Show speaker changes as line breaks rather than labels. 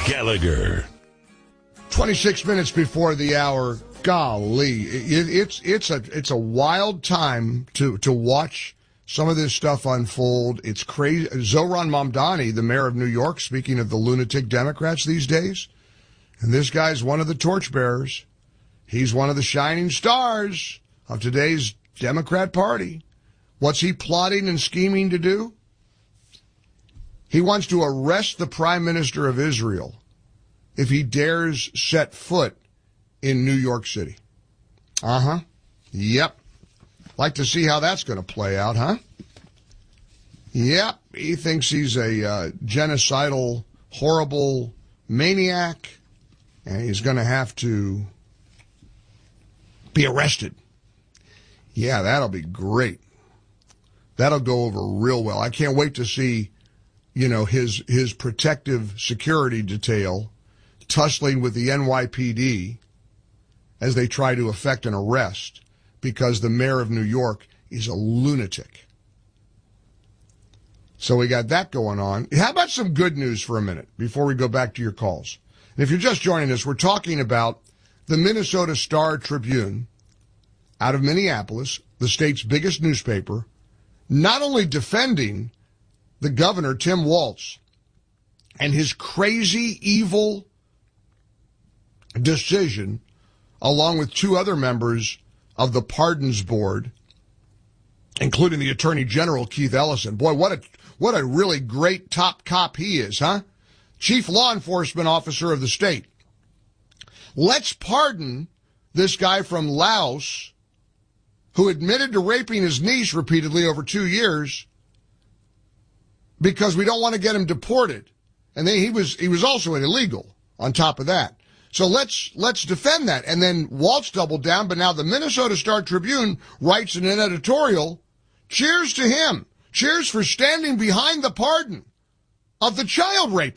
Gallagher.
26 minutes before the hour. Golly, it's a wild time to watch some of this stuff unfold. It's crazy. Zohran Mamdani, the mayor of New York, speaking of the lunatic Democrats these days, and this guy's one of the torchbearers. He's one of the shining stars of today's Democrat Party. What's he plotting and scheming to do? He wants to arrest the Prime Minister of Israel if he dares set foot in New York City. Yep. Like to see how that's going to play out, huh? Yep. He thinks he's a genocidal, horrible maniac, and he's going to have to be arrested. Yeah, that'll be great. That'll go over real well. I can't wait to see, his protective security detail tussling with the NYPD as they try to effect an arrest because the mayor of New York is a lunatic. So we got that going on. How about some good news for a minute before we go back to your calls? And if you're just joining us, we're talking about the Minnesota Star-Tribune out of Minneapolis, the state's biggest newspaper, not only defending the governor, Tim Walz, and his crazy, evil decision, along with two other members of the Pardons Board, including the Attorney General, Keith Ellison. Boy, what a really great top cop he is, huh? Chief Law Enforcement Officer of the state. Let's pardon this guy from Laos who admitted to raping his niece repeatedly over 2 years because we don't want to get him deported. And then he was also an illegal on top of that. So let's defend that. And then Walz doubled down, but now the Minnesota Star-Tribune writes in an editorial, cheers to him. Cheers for standing behind the pardon of the child rapist.